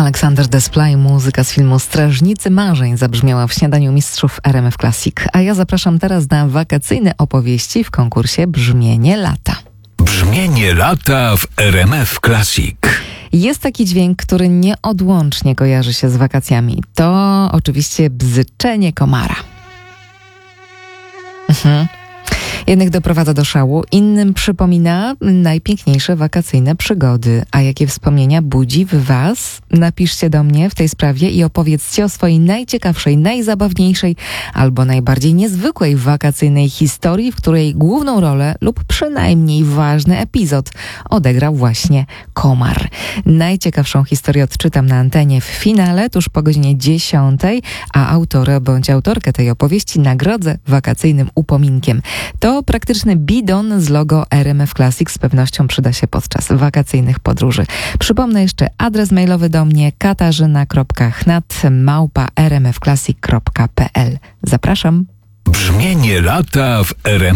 Aleksander Desplat, muzyka z filmu Strażnicy Marzeń zabrzmiała w śniadaniu mistrzów RMF Classic. A ja zapraszam teraz na wakacyjne opowieści w konkursie Brzmienie Lata. Brzmienie lata w RMF Classic. Jest taki dźwięk, który nieodłącznie kojarzy się z wakacjami. To oczywiście bzyczenie komara. Jednych doprowadza do szału, innym przypomina najpiękniejsze wakacyjne przygody. A jakie wspomnienia budzi w Was? Napiszcie do mnie w tej sprawie i opowiedzcie o swojej najciekawszej, najzabawniejszej albo najbardziej niezwykłej wakacyjnej historii, w której główną rolę lub przynajmniej ważny epizod odegrał właśnie komar. Najciekawszą historię odczytam na antenie w finale tuż po godzinie 10, a autora bądź autorkę tej opowieści nagrodzę wakacyjnym upominkiem. To praktyczny bidon z logo RMF Classic z pewnością przyda się podczas wakacyjnych podróży. Przypomnę jeszcze adres mailowy do mnie katarzyna.chnat@rmfclassic.pl. Zapraszam. Brzmienie lata w RMF